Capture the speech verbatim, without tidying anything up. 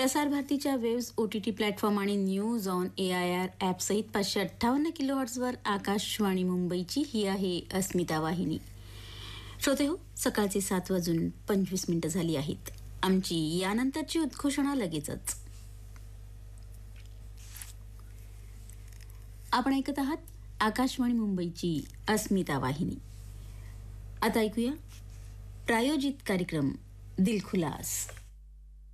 प्रसार भारतीच्या waves O T T platform आणि news on A I R ॲपसहित पाचशे अठ्ठावन्न किलो हर्ट्झवर आकाशवाणी मुंबईची ही आहे अस्मिता वाहिनी. श्रोते हो, सकाळचे सात वाजून पंचवीस मिनिटं झाली आहेत. आमची यानंतरची उद्घोषणा लगेचच. आपण ऐकत आहात आकाशवाणी मुंबईची अस्मिता वाहिनी. आता ऐकूया प्रायोजित कार्यक्रम दिलखुलास.